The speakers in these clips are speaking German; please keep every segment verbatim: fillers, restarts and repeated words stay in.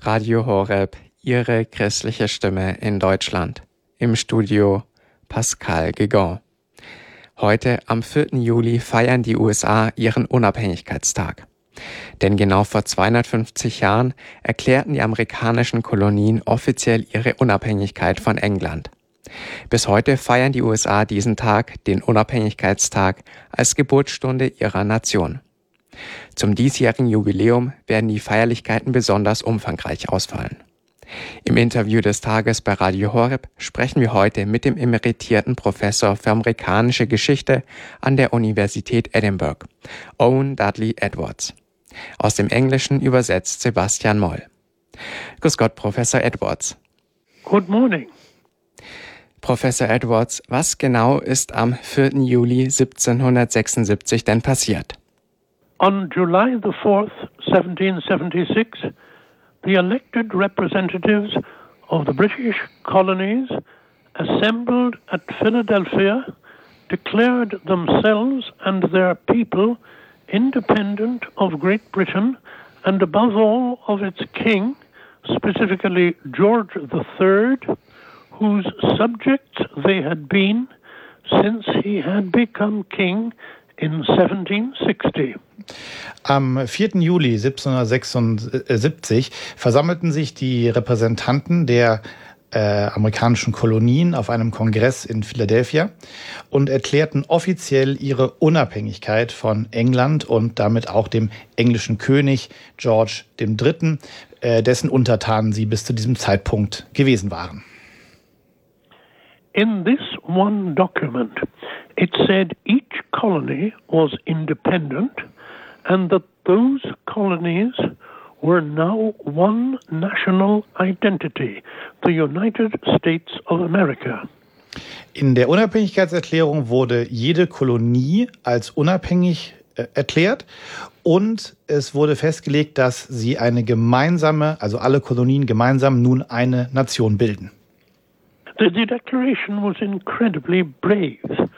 Radio Horeb, Ihre christliche Stimme in Deutschland. Im Studio Pascal Guégan. Heute, am vierten Juli, feiern die U S A ihren Unabhängigkeitstag. Denn genau vor zweihundertfünfzig Jahren erklärten die amerikanischen Kolonien offiziell ihre Unabhängigkeit von England. Bis heute feiern die U S A diesen Tag, den Unabhängigkeitstag, als Geburtsstunde ihrer Nation. Zum diesjährigen Jubiläum werden die Feierlichkeiten besonders umfangreich ausfallen. Im Interview des Tages bei Radio Horeb sprechen wir heute mit dem emeritierten Professor für amerikanische Geschichte an der Universität Edinburgh, Owen Dudley Edwards. Aus dem Englischen übersetzt Sebastian Moll. Grüß Gott, Professor Edwards. Good morning. Professor Edwards, was genau ist am vierten Juli siebzehnhundertsechsundsiebzig denn passiert? On July the fourth, seventeen seventy-six, the elected representatives of the British colonies assembled at Philadelphia, declared themselves and their people independent of Great Britain and above all of its king, specifically George the Third, whose subjects they had been since he had become king in seventeen sixty. Am vierten Juli siebzehnhundertsechsundsiebzig versammelten sich die Repräsentanten der äh, amerikanischen Kolonien auf einem Kongress in Philadelphia und erklärten offiziell ihre Unabhängigkeit von England und damit auch dem englischen König George der Dritte., äh, dessen Untertanen sie bis zu diesem Zeitpunkt gewesen waren. In this one document, it said each colony was independent and that those colonies were now one national identity, the United States of America. In der Unabhängigkeitserklärung wurde jede Kolonie als unabhängig äh, erklärt und es wurde festgelegt, dass sie eine gemeinsame, also alle Kolonien gemeinsam nun eine Nation bilden. The, the declaration was incredibly brave.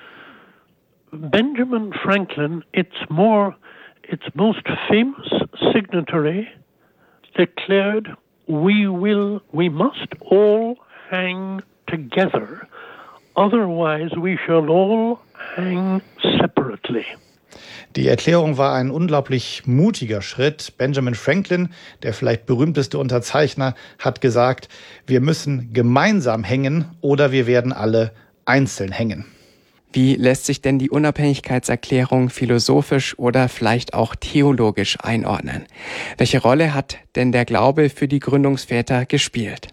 Benjamin Franklin, its more, its most famous signatory, declared, "We will, we must all hang together, otherwise we shall all hang separately." Die Erklärung war ein unglaublich mutiger Schritt. Benjamin Franklin, der vielleicht berühmteste Unterzeichner, hat gesagt, wir müssen gemeinsam hängen oder wir werden alle einzeln hängen. Wie lässt sich denn die Unabhängigkeitserklärung philosophisch oder vielleicht auch theologisch einordnen? Welche Rolle hat denn der Glaube für die Gründungsväter gespielt?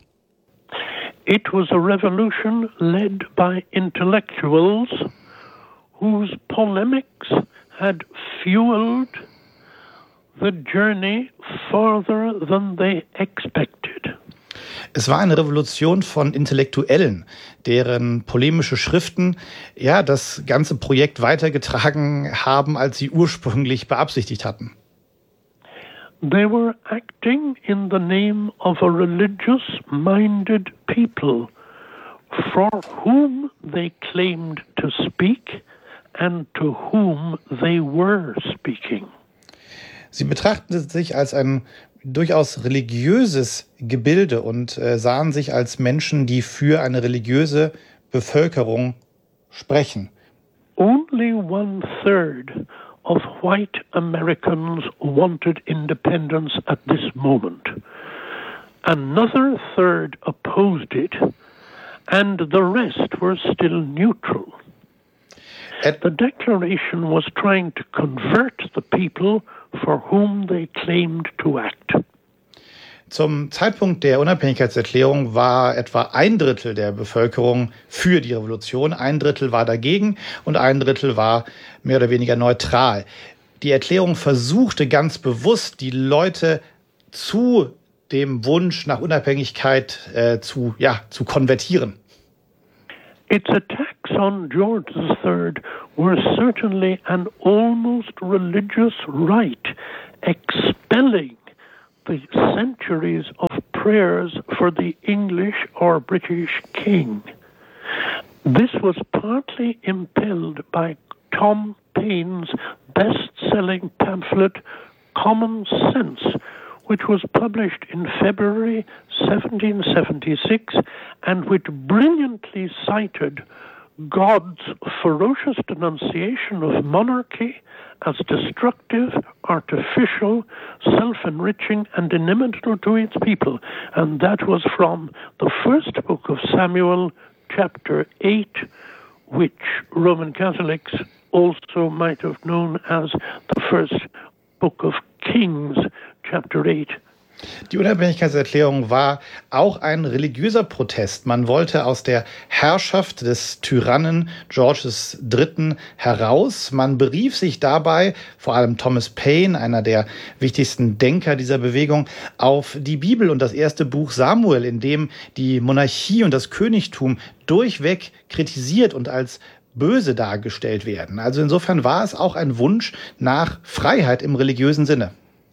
It was a revolution led by intellectuals whose polemics had fueled the journey farther than they expected. Es war eine Revolution von Intellektuellen, deren polemische Schriften ja das ganze Projekt weitergetragen haben, als sie ursprünglich beabsichtigt hatten. They were acting in the name of a religious-minded people for whom they claimed to speak and to whom they were speaking. Sie betrachteten sich als ein durchaus religiöses Gebilde und äh, sahen sich als Menschen, die für eine religiöse Bevölkerung sprechen. Only one third of white Americans wanted independence at this moment. Another third opposed it, and the rest were still neutral. The Declaration was trying to convert the people for whom they claimed to act. Zum Zeitpunkt der Unabhängigkeitserklärung war etwa ein Drittel der Bevölkerung für die Revolution, ein Drittel war dagegen und ein Drittel war mehr oder weniger neutral. Die Erklärung versuchte ganz bewusst, die Leute zu dem Wunsch nach Unabhängigkeit äh, zu, ja, zu konvertieren. Its attacks on George the Third were certainly an almost religious rite, expelling the centuries of prayers for the English or British king. This was partly impelled by Tom Paine's best-selling pamphlet, Common Sense, which was published in February seventeen seventy-six and which brilliantly cited God's ferocious denunciation of monarchy as destructive, artificial, self-enriching, and inimical to its people. And that was from the first book of Samuel, chapter eight, which Roman Catholics also might have known as the first book of Kings, chapter eight. Die Unabhängigkeitserklärung war auch ein religiöser Protest. Man wollte aus der Herrschaft des Tyrannen Georges Dritten heraus. Man berief sich dabei, vor allem Thomas Paine, einer der wichtigsten Denker dieser Bewegung, auf die Bibel und das erste Buch Samuel, in dem die Monarchie und das Königtum durchweg kritisiert und als böse dargestellt werden. Also insofern war es auch ein Wunsch nach Freiheit im religiösen Sinne.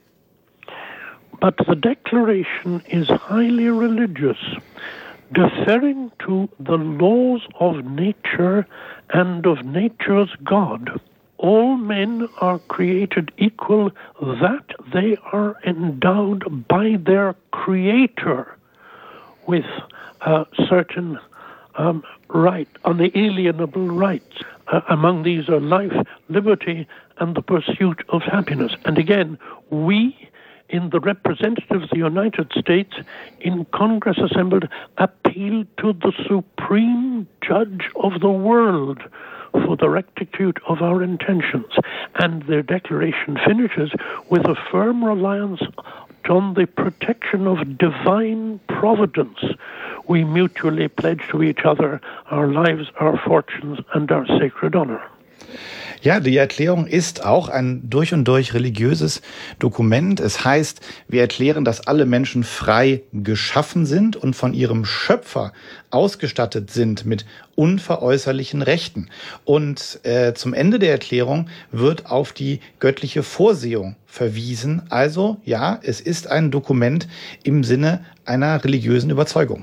But the declaration is highly religious, deferring to the laws of nature and of nature's God. All men are created equal, that they are endowed by their Creator with uh, certain um, right, unalienable rights. Uh, among these are life, liberty, and the pursuit of happiness. And again, we in the representatives of the United States in Congress assembled appealed to the supreme judge of the world for the rectitude of our intentions. And their declaration finishes with a firm reliance on the protection of divine providence. We mutually pledge to each other our lives, our fortunes, and our sacred honor. Ja, die Erklärung ist auch ein durch und durch religiöses Dokument. Es heißt, wir erklären, dass alle Menschen frei geschaffen sind und von ihrem Schöpfer ausgestattet sind mit unveräußerlichen Rechten. Und äh, zum Ende der Erklärung wird auf die göttliche Vorsehung verwiesen. Also ja, es ist ein Dokument im Sinne einer religiösen Überzeugung.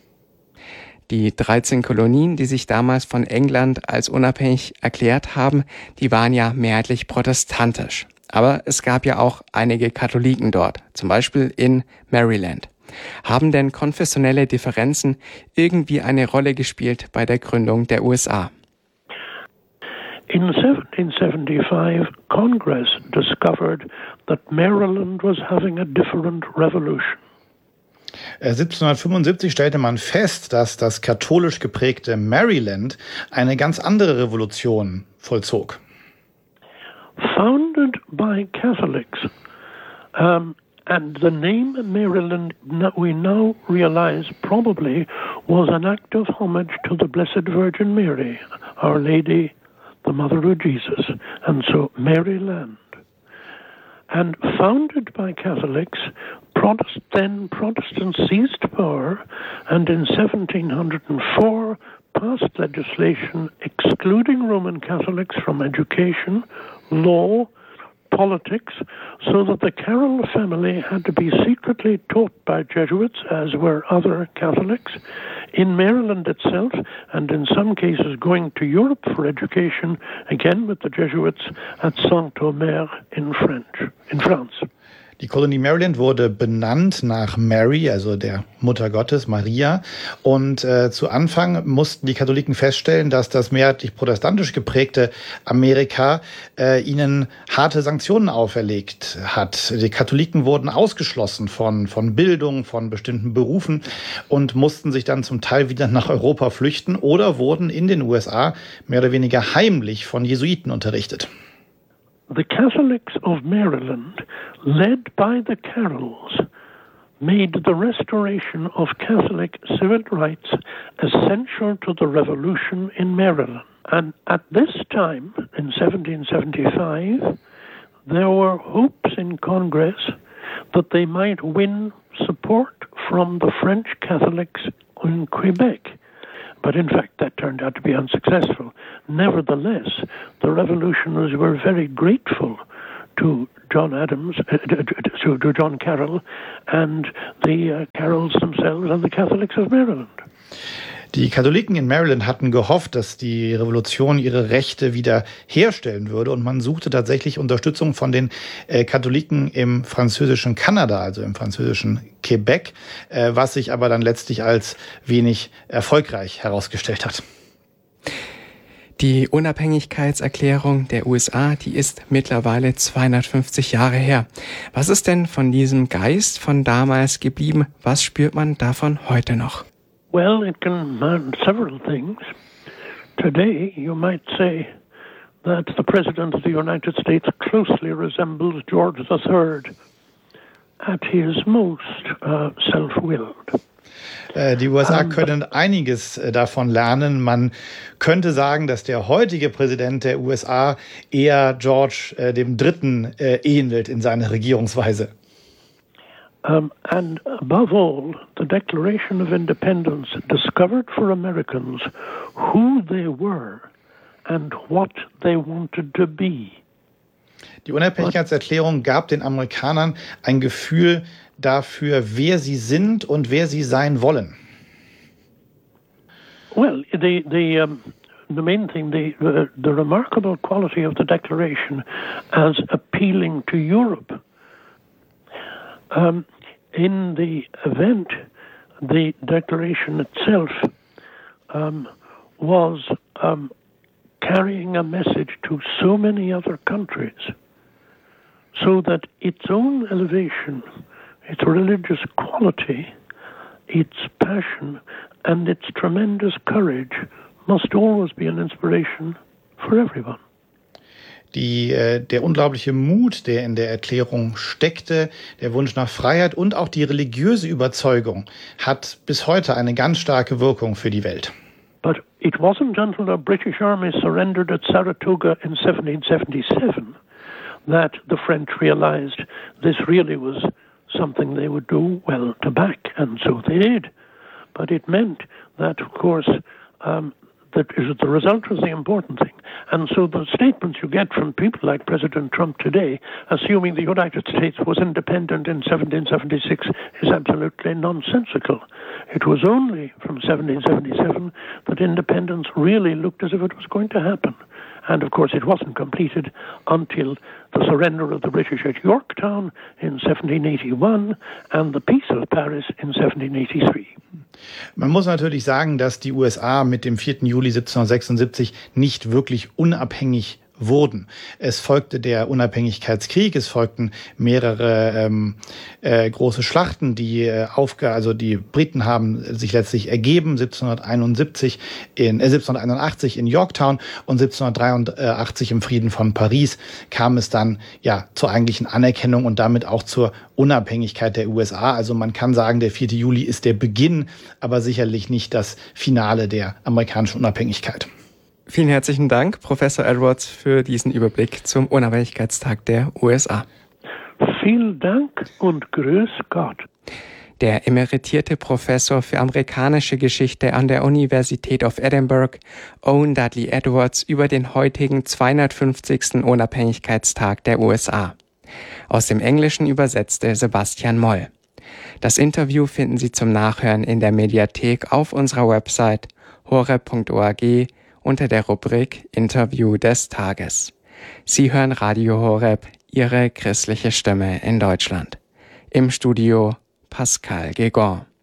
Die dreizehn Kolonien, die sich damals von England als unabhängig erklärt haben, die waren ja mehrheitlich protestantisch. Aber es gab ja auch einige Katholiken dort, zum Beispiel in Maryland. Haben denn konfessionelle Differenzen irgendwie eine Rolle gespielt bei der Gründung der U S A? In seventeen seventy-five, Congress discovered that Maryland was having a different revolution. siebzehnhundertfünfundsiebzig stellte man fest, dass das katholisch geprägte Maryland eine ganz andere Revolution vollzog. Founded by Catholics, um, and the name Maryland, we now realize probably was an act of homage to the Blessed Virgin Mary, Our Lady, the Mother of Jesus, and so Maryland. And founded by Catholics, Protest, then Protestants seized power and in seventeen oh four passed legislation excluding Roman Catholics from education, law, politics, so that the Carroll family had to be secretly taught by Jesuits, as were other Catholics, in Maryland itself, and in some cases going to Europe for education, again with the Jesuits at Saint-Omer in French, in France. Die Kolonie Maryland wurde benannt nach Mary, also der Mutter Gottes, Maria. Und äh, zu Anfang mussten die Katholiken feststellen, dass das mehrheitlich protestantisch geprägte Amerika äh, ihnen harte Sanktionen auferlegt hat. Die Katholiken wurden ausgeschlossen von, von Bildung, von bestimmten Berufen und mussten sich dann zum Teil wieder nach Europa flüchten oder wurden in den U S A mehr oder weniger heimlich von Jesuiten unterrichtet. The Catholics of Maryland, led by the Carrolls, made the restoration of Catholic civil rights essential to the revolution in Maryland. And at this time, in seventeen seventy-five, there were hopes in Congress that they might win support from the French Catholics in Quebec. But in fact, that turned out to be unsuccessful. Nevertheless, the revolutionaries were very grateful to John Adams, uh, to, to John Carroll, and the uh, Carrolls themselves and the Catholics of Maryland. Die Katholiken in Maryland hatten gehofft, dass die Revolution ihre Rechte wieder herstellen würde und man suchte tatsächlich Unterstützung von den äh, Katholiken im französischen Kanada, also im französischen Quebec, äh, was sich aber dann letztlich als wenig erfolgreich herausgestellt hat. Die Unabhängigkeitserklärung der U S A, die ist mittlerweile zweihundertfünfzig Jahre her. Was ist denn von diesem Geist von damals geblieben? Was spürt man davon heute noch? Well, it can mean several things. Today, you might say that the President of the United States closely resembles George the Third at his most uh, self-willed. Die U S A können einiges davon lernen. Man könnte sagen, dass der heutige Präsident der U S A eher George äh, dem Dritten äh, ähnelt in seiner Regierungsweise. Um, and above all, the Declaration of Independence discovered for Americans who they were and what they wanted to be. Die Unabhängigkeitserklärung gab den Amerikanern ein Gefühl dafür, wer sie sind und wer sie sein wollen. Well, the the um, the main thing, the uh, the remarkable quality of the Declaration as appealing to Europe. Um, in the event, the Declaration itself um, was um, carrying a message to so many other countries, so that its own elevation, its religious quality, its passion, and its tremendous courage must always be an inspiration for everyone. Die, äh, der unglaubliche Mut, der in der Erklärung steckte, der Wunsch nach Freiheit und auch die religiöse Überzeugung hat bis heute eine ganz starke Wirkung für die Welt. But it wasn't until the British Army surrendered at Saratoga in seventeen seventy-seven that the French realized this really was something they would do well to back, and so they did. But it meant that, of course, um, that the result was the important thing. And so the statements you get from people like President Trump today, assuming the United States was independent in seventeen seventy-six, is absolutely nonsensical. It was only from seventeen seventy-seven that independence really looked as if it was going to happen. And of course it wasn't completed until the surrender of the British at Yorktown in seventeen eighty-one and the Peace of Paris in seventeen eighty-three. Man muss natürlich sagen, dass die U S A mit dem vierten Juli siebzehnhundertsechsundsiebzig nicht wirklich unabhängig wurden. Es folgte der Unabhängigkeitskrieg, es folgten mehrere ähm, äh, große Schlachten, die äh, aufge also die Briten haben sich letztlich ergeben, siebzehnhunderteinundsiebzig in äh, siebzehnhunderteinundachtzig in Yorktown und siebzehnhundertdreiundachtzig im Frieden von Paris kam es dann ja zur eigentlichen Anerkennung und damit auch zur Unabhängigkeit der U S A. Also man kann sagen, der vierte Juli ist der Beginn, aber sicherlich nicht das Finale der amerikanischen Unabhängigkeit. Vielen herzlichen Dank, Professor Edwards, für diesen Überblick zum Unabhängigkeitstag der U S A. Vielen Dank und grüß Gott. Der emeritierte Professor für amerikanische Geschichte an der Universität of Edinburgh, Owen Dudley Edwards, über den heutigen zweihundertfünfzigsten Unabhängigkeitstag der U S A. Aus dem Englischen übersetzte Sebastian Moll. Das Interview finden Sie zum Nachhören in der Mediathek auf unserer Website horeb punkt org unter der Rubrik Interview des Tages. Sie hören Radio Horeb, Ihre christliche Stimme in Deutschland. Im Studio Pascal Guégon.